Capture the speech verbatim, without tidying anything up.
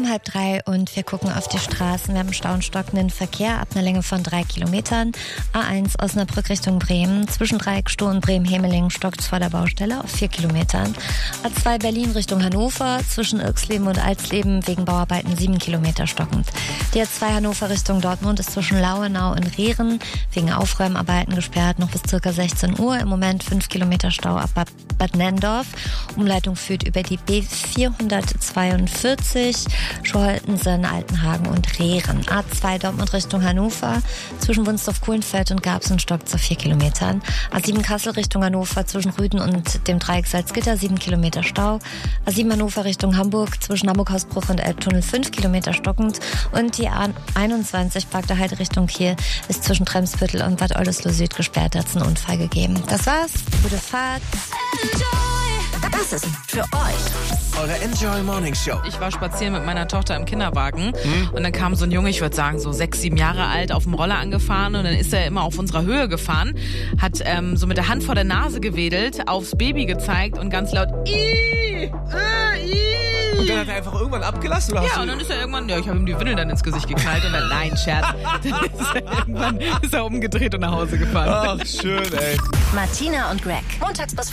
um halb drei und wir gucken auf die Straßen. Wir haben stauenstockenden Verkehr ab einer Länge von drei Kilometern. A eins Osnabrück Richtung Bremen. Zwischen Dreieckstoh und Bremen-Hemeling stockt vor der Baustelle auf vier Kilometern. A zwei Berlin Richtung Hannover. Zwischen Irxleben und Alsleben wegen Bauarbeiten sieben Kilometer stockend. Die A zwei Hannover Richtung Dortmund ist zwischen Lauenau und Rehren wegen Aufräumarbeiten gesperrt. Noch bis ca. sechzehn Uhr. Im Moment fünf Kilometer Stau ab Bad, Bad Nendorf. Umleitung führt über die B vierhundertzweiundvierzig, Scholtensen, Altenhagen und Rehren. A zwei Dortmund Richtung Hannover, zwischen Wunsdorf-Kohlenfeld und Garbsen stockt auf vier Kilometern. A sieben Kassel Richtung Hannover, zwischen Rüden und dem Dreieck Salzgitter, sieben Kilometer Stau. A sieben Hannover Richtung Hamburg, zwischen Hamburg-Hausbruch und Elbtunnel, fünf Kilometer stockend. Und die A einundzwanzig Bagdaheide Richtung Kiel ist zwischen Tremsbüttel und Bad Oldesloe Süd gesperrt. Da hat es einen Unfall gegeben. Das war's. Gute Fahrt. Das ist für euch eure Enjoy Morning Show. Ich war spazieren mit meiner Tochter im Kinderwagen hm? und dann kam so ein Junge, ich würde sagen so sechs, sieben Jahre alt, auf dem Roller angefahren und dann ist er immer auf unserer Höhe gefahren, hat ähm, so mit der Hand vor der Nase gewedelt, aufs Baby gezeigt und ganz laut Ih, äh, Ih. Und dann hat er einfach irgendwann abgelassen? Oder Ja, hast du und dann ist er irgendwann, ja, ich habe ihm die Windel dann ins Gesicht geknallt und dann, nein, Scherz, dann ist er irgendwann ist er umgedreht und nach Hause gefahren. Ach, schön, ey. Martina und Greg. Montags bis